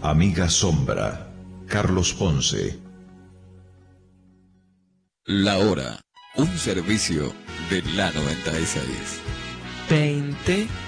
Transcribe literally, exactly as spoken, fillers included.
Amiga Sombra, Carlos Ponce. La Hora, un servicio de la noventa y seis. veinte